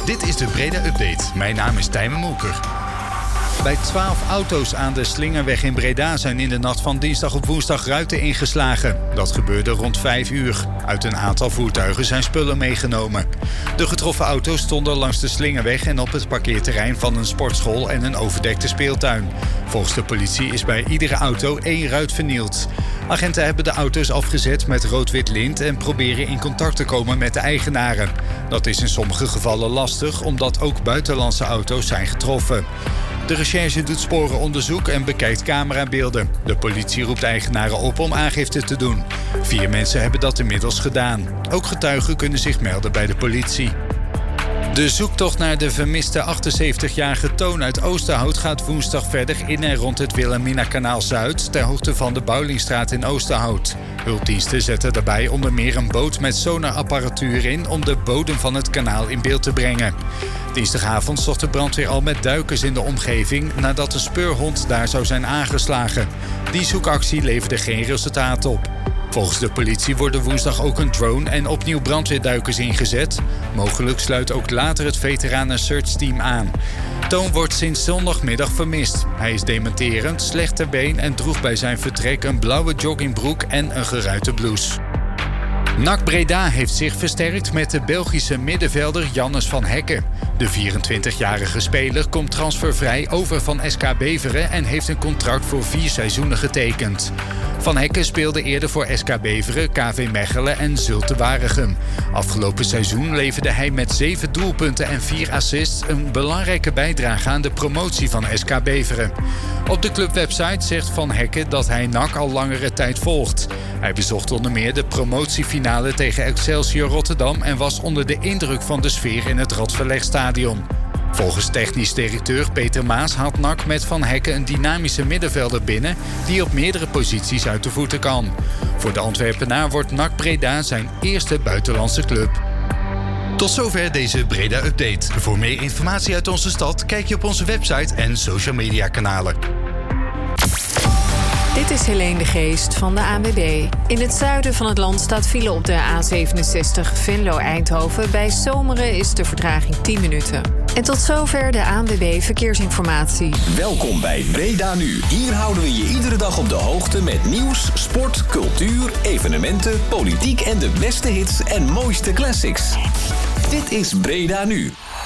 Dit is de Breda Update. Mijn naam is Tijmen Molker. Bij 12 auto's aan de Slingerweg in Breda zijn in de nacht van dinsdag op woensdag ruiten ingeslagen. Dat gebeurde rond 5 uur. Uit een aantal voertuigen zijn spullen meegenomen. De getroffen auto's stonden langs de Slingerweg en op het parkeerterrein van een sportschool en een overdekte speeltuin. Volgens de politie is bij iedere auto 1 ruit vernield. Agenten hebben de auto's afgezet met rood-wit lint en proberen in contact te komen met de eigenaren. Dat is in sommige gevallen lastig, omdat ook buitenlandse auto's zijn getroffen. De recherche doet sporenonderzoek en bekijkt camerabeelden. De politie roept eigenaren op om aangifte te doen. 4 mensen hebben dat inmiddels gedaan. Ook getuigen kunnen zich melden bij de politie. De zoektocht naar de vermiste 78-jarige Toon uit Oosterhout gaat woensdag verder in en rond het Wilhelmina-kanaal Zuid, ter hoogte van de Bouwlingstraat in Oosterhout. Hulpdiensten zetten daarbij onder meer een boot met sonarapparatuur in om de bodem van het kanaal in beeld te brengen. Dinsdagavond zocht de brandweer al met duikers in de omgeving nadat de speurhond daar zou zijn aangeslagen. Die zoekactie leverde geen resultaat op. Volgens de politie worden woensdag ook een drone en opnieuw brandweerduikers ingezet. Mogelijk sluit ook later het veteranen searchteam aan. Toon wordt sinds zondagmiddag vermist. Hij is dementerend, slecht ter been en droeg bij zijn vertrek een blauwe joggingbroek en een geruite blouse. NAC Breda heeft zich versterkt met de Belgische middenvelder Jannes van Hekken. De 24-jarige speler komt transfervrij over van SK Beveren en heeft een contract voor 4 seizoenen getekend. Van Hekken speelde eerder voor SK Beveren, KV Mechelen en Zulte Waregem. Afgelopen seizoen leverde hij met 7 doelpunten en 4 assists een belangrijke bijdrage aan de promotie van SK Beveren. Op de clubwebsite zegt Van Hekken dat hij NAC al langere tijd volgt. Hij bezocht onder meer de promotiefinale tegen Excelsior Rotterdam en was onder de indruk van de sfeer in het Radverlegstadion. Volgens technisch directeur Peter Maas haalt NAC met Van Hekken een dynamische middenvelder binnen die op meerdere posities uit de voeten kan. Voor de Antwerpenaar wordt NAC Breda zijn eerste buitenlandse club. Tot zover deze Breda Update. Voor meer informatie uit onze stad kijk je op onze website en social media kanalen. Dit is Helene de Geest van de ANWB. In het zuiden van het land staat file op de A67 Venlo-Eindhoven. Bij Zomeren is de vertraging 10 minuten. En tot zover de ANWB Verkeersinformatie. Welkom bij Breda Nu. Hier houden we je iedere dag op de hoogte met nieuws, sport, cultuur, evenementen, politiek en de beste hits en mooiste classics. Dit is Breda Nu.